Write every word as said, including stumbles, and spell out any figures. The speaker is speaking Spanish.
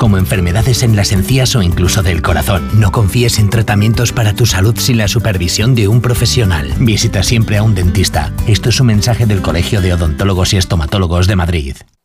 como enfermedades en las encías o incluso del corazón. No confíes en tratamientos para tu salud sin la supervisión de un profesional. Visita siempre a un dentista. Esto es un mensaje del Colegio de Odontólogos y Estomatólogos de Madrid.